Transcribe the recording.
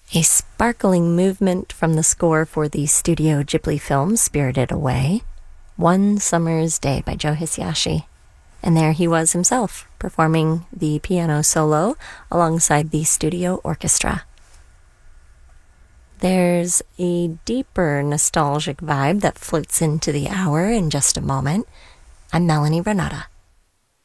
A sparkling movement from the score for the Studio Ghibli film Spirited Away, One Summer's Day by Joe Hisaishi. And there he was himself, performing the piano solo alongside the studio orchestra. There's a deeper nostalgic vibe that floats into the hour in just a moment. I'm Melanie Renata.